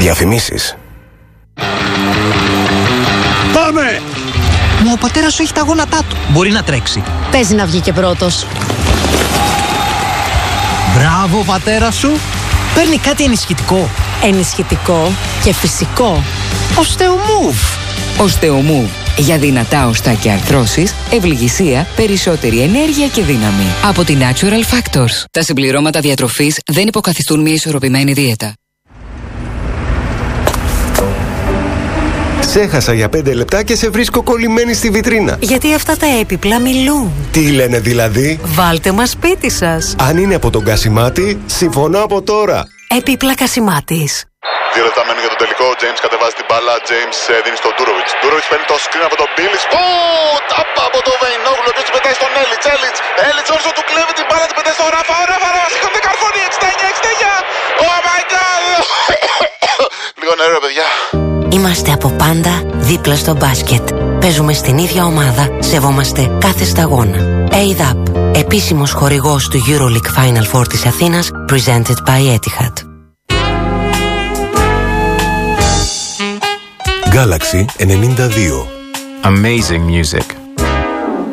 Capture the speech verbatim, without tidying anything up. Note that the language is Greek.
Διαφημίσεις. Πάμε! Μα ο πατέρας σου έχει τα γόνατά του. Μπορεί να τρέξει. Παίζει να βγει και πρώτος. Μπράβο, πατέρα σου. Παίρνει κάτι ενισχυτικό. Ενισχυτικό και φυσικό. Οστεομούβ. Οστεομούβ. Για δυνατά οστά και αρθρώσεις, ευληγησία, περισσότερη ενέργεια και δύναμη. Από τη Natural Factors. Τα συμπληρώματα διατροφής δεν υποκαθιστούν μια ισορροπημένη δίαιτα. Σε έχασα για πέντε λεπτά και σε βρίσκω κολλημένη στη βιτρίνα. Γιατί αυτά τα έπιπλα μιλούν. Τι λένε δηλαδή? Βάλτε μας σπίτι σας. Αν είναι από τον Κασιμάτη, συμφωνώ από τώρα. Έπιπλα Κασιμάτης. Δύο λεπτά μένουν για τον τελικό. Ο James κατεβάζει την μπάλα. James δίνει στον Ντούροβιτς. Ντούροβιτς παίρνει το screen από τον Μπίλις. Ω, τάπα από τον Βεϊνόγλου. Ο οποίος την πετάει στον Έλιτς. Έλιτς. Έλιτς όσο του κλέβει την μπάλα, την πετάει στον Ράφα. Ο Ράφα, Ράφα, σηκώνεται καρφώνει. εξήντα εννιά εξήντα εννιά. Oh my god. Λίγο νερό, παιδιά. Είμαστε από πάντα δίπλα στο μπάσκετ. Παίζουμε στην ίδια ομάδα. Σεβόμαστε κάθε σταγόνα. έι ντι έι πι, επίσημος χορηγός του EuroLeague Final Four της Αθήνας, presented by Etihad. Galaxy ενενήντα δύο. Amazing music.